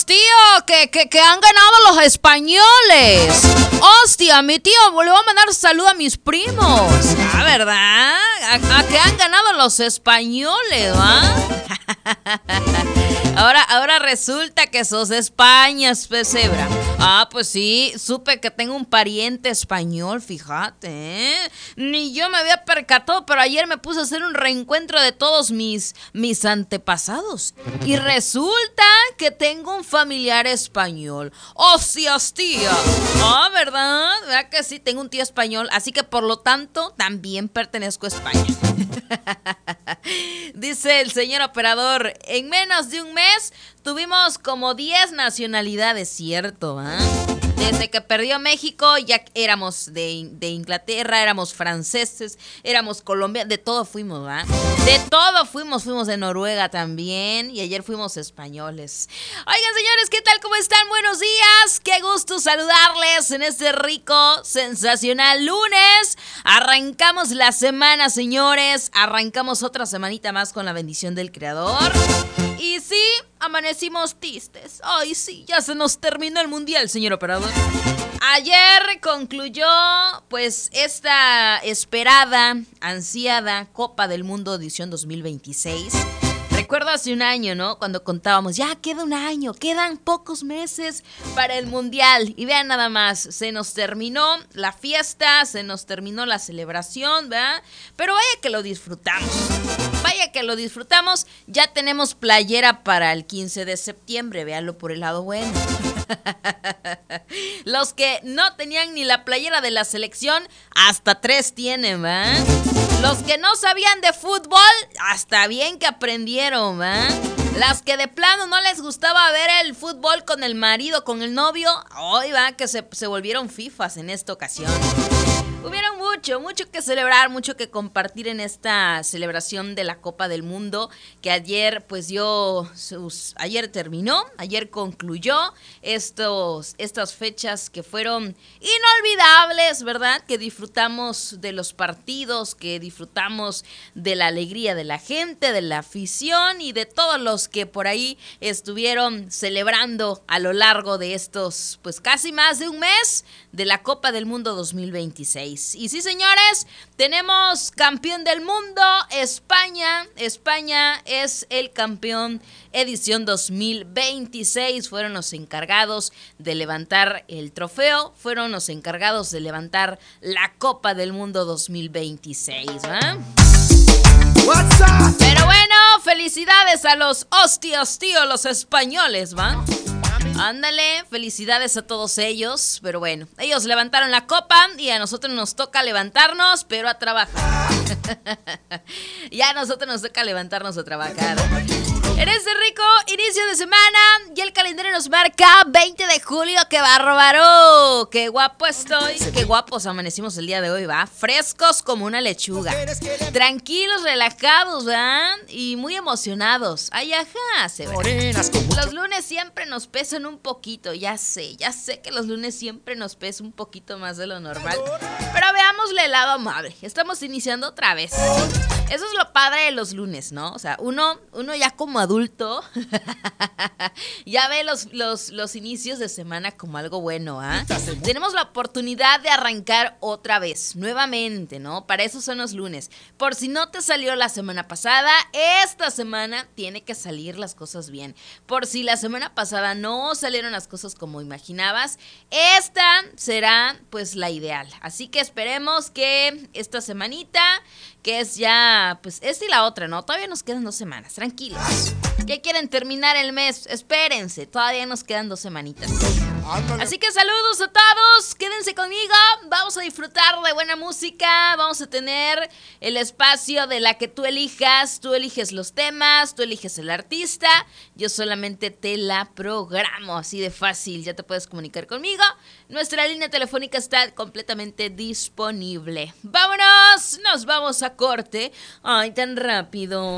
tío, que han ganado los españoles. Hostia, mi tío, le voy a mandar salud a mis primos. Ah, ¿verdad? A que han ganado los españoles, ¿va? Ahora resulta que sos de España, Pesebra. Ah, pues sí, supe que tengo un pariente español, fíjate, ¿eh? Ni yo me había percatado, pero ayer me puse a hacer un reencuentro de todos mis antepasados. Y resulta que tengo un familiar español. ¡Hostias, tía! Ah, ¿verdad? ¿Verdad que sí? Tengo un tío español, así que por lo tanto también pertenezco a España. Dice el señor operador, en menos de un mes tuvimos como 10 nacionalidades, ¿cierto? ¿Eh? Desde que perdió México ya éramos de Inglaterra, éramos franceses, éramos colombianos, de todo fuimos, ¿va? De todo fuimos de Noruega también y ayer fuimos españoles. Oigan, señores, ¿qué tal? ¿Cómo están? Buenos días, qué gusto saludarles en este rico, sensacional lunes. Arrancamos la semana, señores, arrancamos otra semanita más con la bendición del Creador. Y sí, amanecimos tristes. Ay, sí, ya se nos terminó el mundial, señor operador. Ayer concluyó, pues, esta esperada, ansiada Copa del Mundo edición 2026. Recuerdo hace un año, ¿no? Cuando contábamos, ya queda un año, quedan pocos meses para el mundial. Y vean nada más, se nos terminó la fiesta, se nos terminó la celebración, ¿verdad? Pero vaya que lo disfrutamos. Vaya que lo disfrutamos. Ya tenemos playera para el 15 de septiembre, véanlo por el lado bueno. Los que no tenían ni la playera de la selección, hasta 3 tienen, ¿verdad? Los que no sabían de fútbol, hasta bien que aprendieron, ¿va? Las que de plano no les gustaba ver el fútbol con el marido, con el novio, hoy va que se volvieron fifas en esta ocasión. Hubieron mucho que celebrar, mucho que compartir en esta celebración de la Copa del Mundo, que ayer ayer terminó, ayer concluyó estas fechas que fueron inolvidables, ¿verdad? Que disfrutamos de los partidos, que disfrutamos de la alegría de la gente, de la afición y de todos los que por ahí estuvieron celebrando a lo largo de estos, pues casi más de un mes de la Copa del Mundo 2026. Y sí, señores, tenemos campeón del mundo, España. España es el campeón edición 2026. Fueron los encargados de levantar el trofeo, fueron los encargados de levantar la Copa del Mundo 2026, ¿eh? Pero bueno, felicidades a los hostias, tío, los españoles, ¿va? Ándale, felicidades a todos ellos, pero bueno, ellos levantaron la copa y a nosotros nos toca levantarnos, pero a trabajar. Ya a nosotros nos toca levantarnos a trabajar. En este rico inicio de semana, y el calendario nos marca 20 de julio, ¡qué bárbaro! ¡Qué guapo estoy! ¡Qué guapos amanecimos el día de hoy, va! Frescos como una lechuga. Tranquilos, relajados, ¿va? Y muy emocionados. ¡Ay, ajá! Se ve. Los lunes siempre nos pesan un poquito, ya sé que los lunes siempre nos pesa un poquito más de lo normal. Pero veámosle el lado amable. Estamos iniciando otra vez. Eso es lo padre de los lunes, ¿no? O sea, uno ya como adulto ya ve los inicios de semana como algo bueno, ¿ah? Tenemos la oportunidad de arrancar otra vez, nuevamente, ¿no? Para eso son los lunes. Por si no te salió la semana pasada, esta semana tiene que salir las cosas bien. Por si la semana pasada no salieron las cosas como imaginabas, esta será pues la ideal. Así que esperemos que esta semanita, que es ya, pues esta y la otra, ¿no? Todavía nos quedan 2 semanas, tranquilos. ¿Ya quieren terminar el mes? Espérense, todavía nos quedan 2 semanitas. Así que saludos a todos, quédense conmigo, vamos a disfrutar de buena música, vamos a tener el espacio de la que tú eliges los temas, tú eliges el artista, yo solamente te la programo, así de fácil, ya te puedes comunicar conmigo, nuestra línea telefónica está completamente disponible. Vámonos, nos vamos a corte, ay, tan rápido.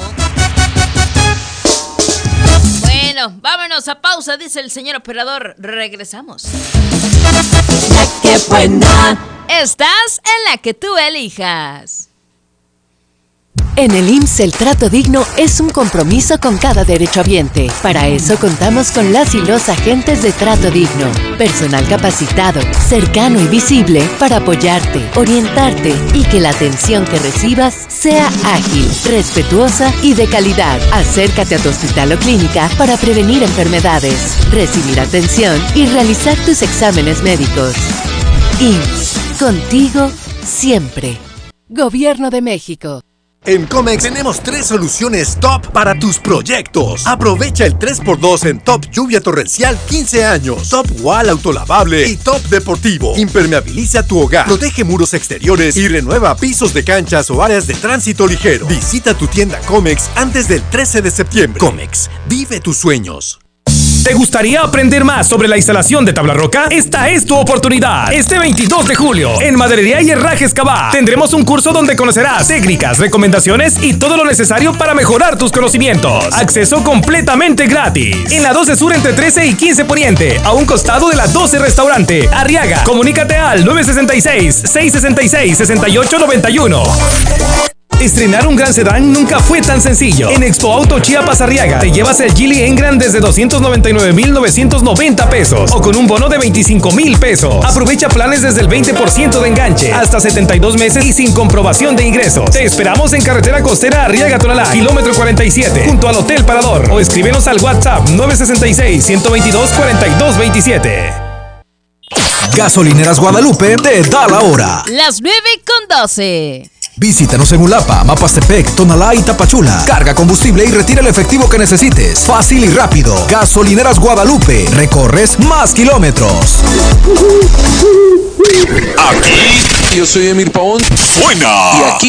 Bueno, vámonos a pausa, dice el señor operador. Regresamos. La que buena. Estás en la que tú elijas. En el IMSS el trato digno es un compromiso con cada derechohabiente. Para eso contamos con las y los agentes de trato digno. Personal capacitado, cercano y visible para apoyarte, orientarte y que la atención que recibas sea ágil, respetuosa y de calidad. Acércate a tu hospital o clínica para prevenir enfermedades, recibir atención y realizar tus exámenes médicos. IMSS, contigo siempre. Gobierno de México. En Comex tenemos 3 soluciones top para tus proyectos. Aprovecha el 3x2 en Top Lluvia Torrencial 15 años, Top Wall Autolavable y Top Deportivo. Impermeabiliza tu hogar, protege muros exteriores y renueva pisos de canchas o áreas de tránsito ligero. Visita tu tienda Comex antes del 13 de septiembre. Comex, vive tus sueños. ¿Te gustaría aprender más sobre la instalación de tabla roca? Esta es tu oportunidad. Este 22 de julio, en Maderería y Herrajes Cabá, tendremos un curso donde conocerás técnicas, recomendaciones y todo lo necesario para mejorar tus conocimientos. Acceso completamente gratis. En la 12 Sur entre 13 y 15 Poniente, a un costado de la 12 Restaurante, Arriaga. Comunícate al 966-666-6891. Estrenar un gran sedán nunca fue tan sencillo. En Expo Auto Chiapas Arriaga te llevas el Geely Engran desde 299,990 pesos o con un bono de 25,000 pesos. Aprovecha planes desde el 20% de enganche, hasta 72 meses y sin comprobación de ingresos. Te esperamos en Carretera Costera Arriaga Tonalá, kilómetro 47, junto al Hotel Parador, o escríbenos al WhatsApp 966-122-4227. Gasolineras Guadalupe te da la hora. Las 9:12. Visítanos en Ulapa, Mapastepec, Tonalá y Tapachula. Carga combustible y retira el efectivo que necesites. Fácil y rápido. Gasolineras Guadalupe. Recorres más kilómetros. Aquí yo soy Emir Pavón. Suena. Y aquí